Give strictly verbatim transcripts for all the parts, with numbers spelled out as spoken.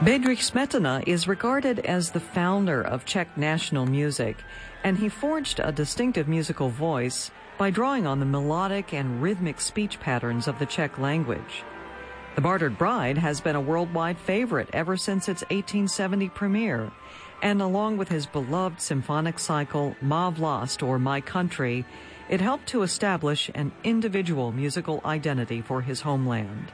Bedřich Smetana is regarded as the founder of Czech national music, and he forged a distinctive musical voice by drawing on the melodic and rhythmic speech patterns of the Czech language. The Bartered Bride has been a worldwide favorite ever since its eighteen seventy premiere, and along with his beloved symphonic cycle, Má vlast, or My Country, it helped to establish an individual musical identity for his homeland.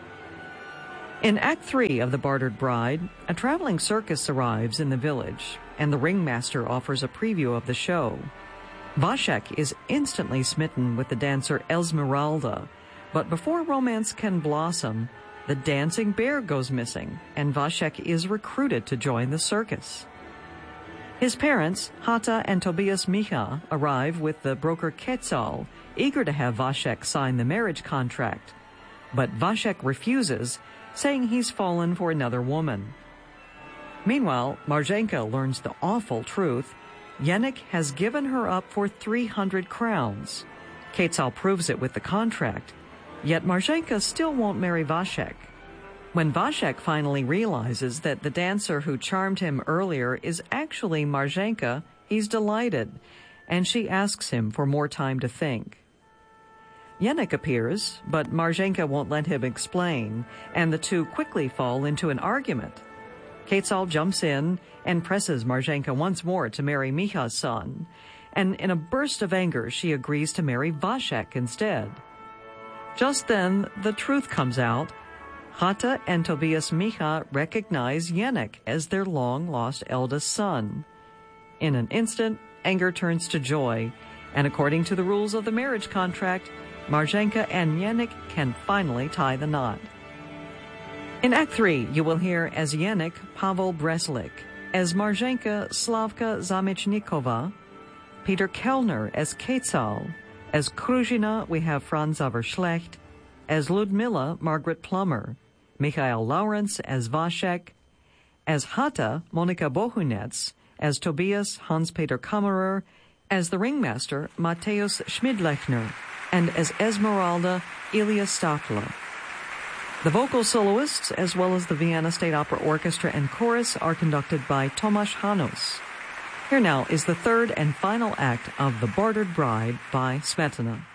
In Act Three of The Bartered Bride, a traveling circus arrives in the village, and the ringmaster offers a preview of the show. Vašek is instantly smitten with the dancer Esmeralda, but before romance can blossom, the dancing bear goes missing, and Vašek is recruited to join the circus. His parents, Hata and Tobias Micha, arrive with the broker Quetzal, eager to have Vašek sign the marriage contract. But Vašek refuses, saying he's fallen for another woman. Meanwhile, Marzenka learns the awful truth. Jeník has given her up for three hundred crowns. Quetzal proves it with the contract, yet Marzenka still won't marry Vašek. When Vašek finally realizes that the dancer who charmed him earlier is actually Marzenka, he's delighted, and she asks him for more time to think. Jeník appears, but Marzenka won't let him explain, and the two quickly fall into an argument. Quetzal jumps in and presses Marzenka once more to marry Micha's son, and in a burst of anger she agrees to marry Vašek instead. Just then, the truth comes out. Hata and Tobias Micha recognize Jeník as their long-lost eldest son. In an instant, anger turns to joy, and according to the rules of the marriage contract, Marzenka and Jeník can finally tie the knot. In Act Three, you will hear as Jeník Pavel Breslik, as Marzenka Slavka Zamichnikova, Peter Kellner as Quetzal, as Kružina we have Franz Zauber-Schlecht, as Ludmilla Margaret Plummer, Michael Lawrence as Vašek, as Hata Monika Bohunets, as Tobias Hans-Peter Kammerer, as the ringmaster Mateusz Schmidlechner, and as Esmeralda Ilya Stachla. The vocal soloists, as well as the Vienna State Opera Orchestra and chorus, are conducted by Tomáš Hanos. Here now is the third and final act of The Bartered Bride by Smetana.